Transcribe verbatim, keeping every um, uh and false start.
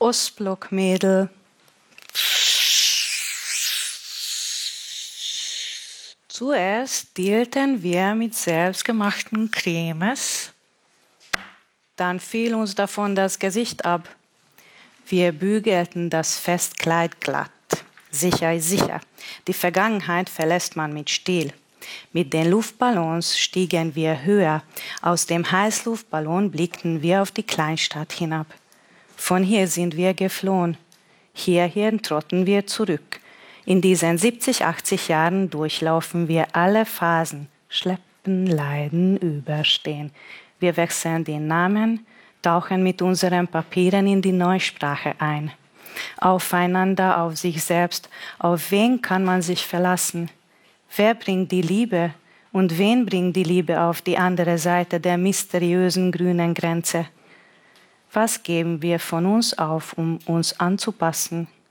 Ostblockmädel. Zuerst dealten wir mit selbstgemachten Cremes, dann fiel uns davon das Gesicht ab. Wir bügelten das Festkleid glatt. Sicher ist sicher, die Vergangenheit verlässt man mit Stil. Mit den Luftballons stiegen wir höher. Aus dem Heißluftballon blickten wir auf die Kleinstadt hinab. Von hier sind wir geflohen. Hierhin trotten wir zurück. In diesen siebzig, achtzig Jahren durchlaufen wir alle Phasen. Schleppen, leiden, überstehen. Wir wechseln den Namen, tauchen mit unseren Papieren in die Neusprache ein. Aufeinander, auf sich selbst, auf wen kann man sich verlassen? Wer bringt die Liebe und wen bringt die Liebe auf die andere Seite der mysteriösen grünen Grenze? Was geben wir von uns auf, um uns anzupassen?